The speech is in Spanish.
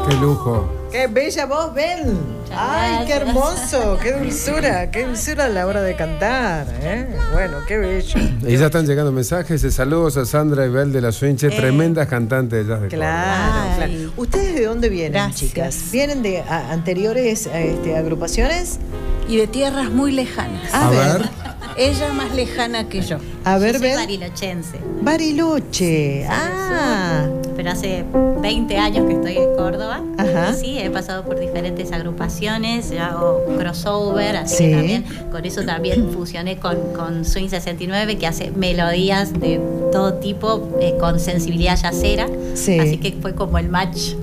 Qué lujo. ¡Qué bella voz, Ben! ¡Ay, qué hermoso! ¡Qué dulzura! A la hora de cantar! Bueno, qué bello. Y ya están llegando mensajes de saludos a Sandra y Bel de la Swinche, tremendas cantantes de jazz de Claro, claro. ¿Ustedes de dónde vienen, Gracias. chicas? ¿Vienen de anteriores agrupaciones? Y de tierras muy lejanas. A ver. Ella más lejana que yo. A ver, Yo soy Ben. barilochense, Bariloche. pero hace 20 años que estoy en Córdoba. Ajá. Y sí, he pasado por diferentes agrupaciones, yo hago crossover, así Sí. que también, con eso también fusioné con Swing 69, que hace melodías de todo tipo, con sensibilidad jazzera. Sí. Así que fue como el match